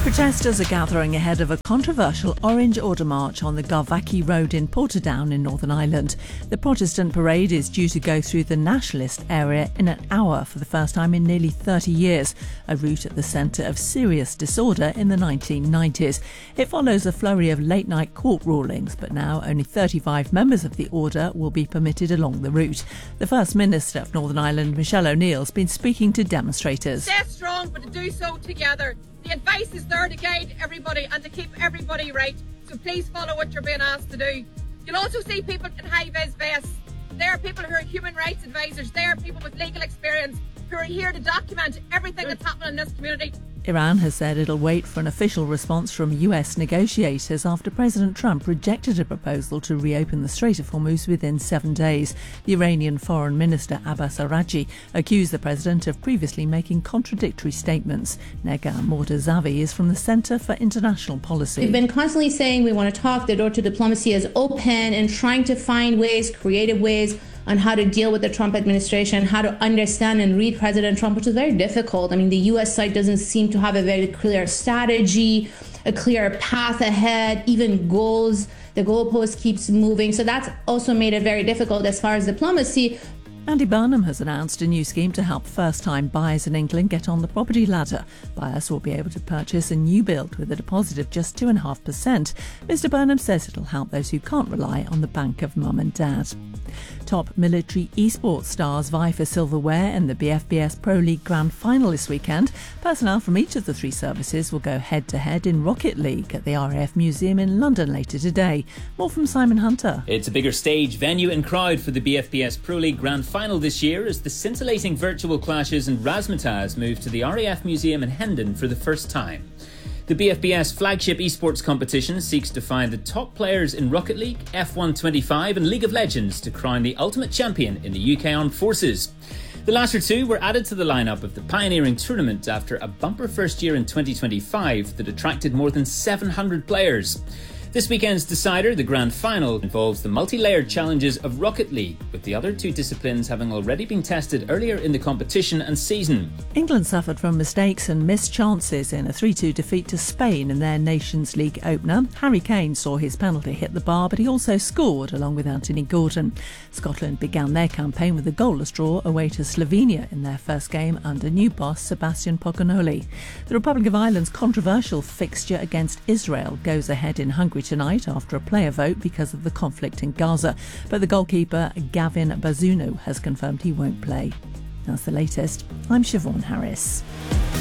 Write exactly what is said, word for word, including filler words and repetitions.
Protesters are gathering ahead of a controversial Orange Order March on the Garvaghy Road in Portadown in Northern Ireland. The Protestant parade is due to go through the nationalist area in an hour for the first time in nearly thirty years, a route at the centre of serious disorder in the nineteen nineties. It follows a flurry of late-night court rulings, but now only thirty-five members of the order will be permitted along the route. The First Minister of Northern Ireland, Michelle O'Neill, has been speaking to demonstrators. Stay strong, but to do so together. The advice is there to guide everybody and to keep everybody right. So please follow what you're being asked to do. You'll also see people in high-vis vests. There are people who are human rights advisors. There are people with legal experience who are here to document everything that's happening in this community. Iran has said it'll wait for an official response from U S negotiators after President Trump rejected a proposal to reopen the Strait of Hormuz within seven days. The Iranian Foreign Minister Abbas Araghchi accused the president of previously making contradictory statements. Negar Mortazavi is from the Centre for International Policy. We've been constantly saying we want to talk. The door to diplomacy is open and trying to find ways, creative ways, on how to deal with the Trump administration, how to understand and read President Trump, which is very difficult. I mean, the U S side doesn't seem to have a very clear strategy, a clear path ahead, even goals. The goalpost keeps moving. So that's also made it very difficult as far as diplomacy. Andy Burnham has announced a new scheme to help first-time buyers in England get on the property ladder. Buyers will be able to purchase a new build with a deposit of just two point five percent. Mr Burnham says it'll help those who can't rely on the bank of mum and dad. Top military esports stars vie for silverware in the B F B S Pro League Grand Final this weekend. Personnel from each of the three services will go head-to-head in Rocket League at the R A F Museum in London later today. More from Simon Hunter. It's a bigger stage, venue and crowd for the B F B S Pro League Grand Final this year as the scintillating virtual clashes and razzmatazz move to the R A F Museum in Hendon for the first time. The B F B S flagship esports competition seeks to find the top players in Rocket League, F one twenty-five and League of Legends to crown the ultimate champion in the U K Armed Forces. The latter two were added to the lineup of the pioneering tournament after a bumper first year in twenty twenty-five that attracted more than seven hundred players. This weekend's decider, the Grand Final, involves the multi-layered challenges of Rocket League, with the other two disciplines having already been tested earlier in the competition and season. England suffered from mistakes and missed chances in a three two defeat to Spain in their Nations League opener. Harry Kane saw his penalty hit the bar, but he also scored along with Anthony Gordon. Scotland began their campaign with a goalless draw away to Slovenia in their first game under new boss Sebastian Pocanoli. The Republic of Ireland's controversial fixture against Israel goes ahead in Hungary tonight after a player vote because of the conflict in Gaza, but the goalkeeper Gavin Bazunu has confirmed he won't play. That's the latest. I'm Siobhan Harris.